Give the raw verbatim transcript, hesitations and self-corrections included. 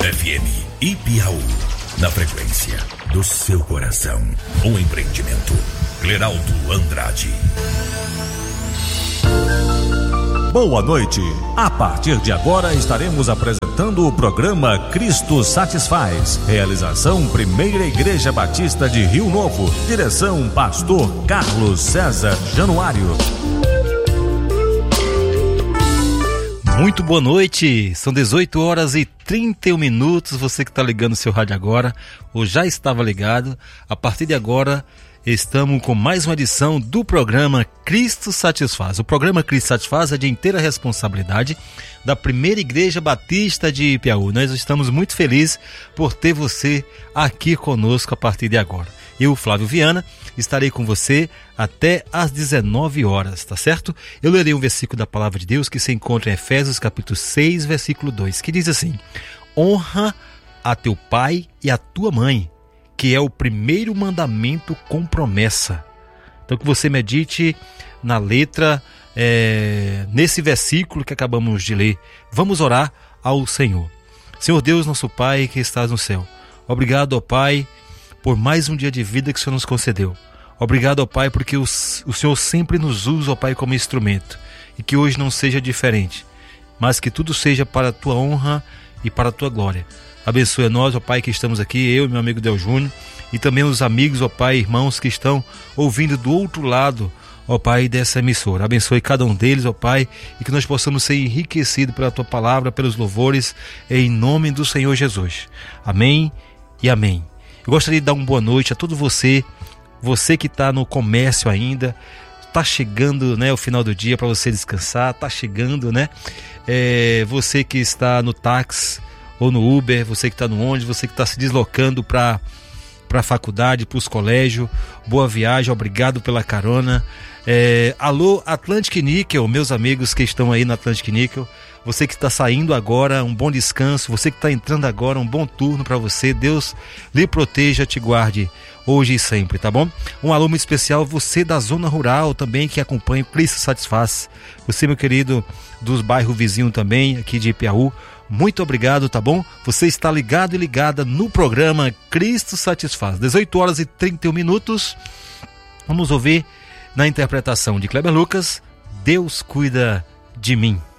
F M Ipiaú, na frequência do seu coração. Um empreendimento Cleraldo Andrade. Boa noite. A partir de agora estaremos apresentando o programa Cristo Satisfaz. Realização Primeira Igreja Batista de Rio Novo. Direção Pastor Carlos César Januário. Muito boa noite. São dezoito horas e trinta e um minutos. Você que está ligando o seu rádio agora, ou já estava ligado, a partir de agora estamos com mais uma edição do programa Cristo Satisfaz. O programa Cristo Satisfaz é de inteira responsabilidade da Primeira Igreja Batista de Ipiaú. Nós estamos muito felizes por ter você aqui conosco a partir de agora. Eu, Flávio Viana, estarei com você até às dezenove horas, tá certo? Eu lerei um versículo da Palavra de Deus que se encontra em Efésios capítulo seis, versículo dois, que diz assim: honra a teu pai e a tua mãe, que é o primeiro mandamento com promessa. Então que você medite na letra, é, nesse versículo que acabamos de ler. Vamos orar ao Senhor. Senhor Deus, nosso Pai que estás no céu, obrigado, ó Pai, por mais um dia de vida que o Senhor nos concedeu. Obrigado, ó Pai, porque o, o Senhor sempre nos usa, ó Pai, como instrumento. E que hoje não seja diferente, mas que tudo seja para a tua honra e para a tua glória. Abençoe a nós, ó Pai, que estamos aqui, eu e meu amigo Del Júnior, e também os amigos, ó Pai, irmãos que estão ouvindo do outro lado, ó Pai, dessa emissora. Abençoe cada um deles, ó Pai, e que nós possamos ser enriquecidos pela tua palavra, pelos louvores, em nome do Senhor Jesus. Amém e amém. Eu gostaria de dar uma boa noite a todo você, você que está no comércio ainda, está chegando, né, o final do dia para você descansar, está chegando, né? É, você que está no táxi ou no Uber, você que está no ônibus, você que está se deslocando para para a faculdade, para os colégios, boa viagem, obrigado pela carona. É, alô, Atlantic Níquel, meus amigos que estão aí na Atlantic Níquel, você que está saindo agora, um bom descanso, você que está entrando agora, um bom turno para você, Deus lhe proteja, te guarde hoje e sempre, tá bom? Um alô muito especial, você da zona rural também que acompanha o Cristo Satisfaz, você, meu querido, dos bairros vizinhos também, aqui de Ipiaú, muito obrigado, tá bom? Você está ligado e ligada no programa Cristo Satisfaz. dezoito horas e trinta e um minutos. Vamos ouvir na interpretação de Kleber Lucas, Deus cuida de mim.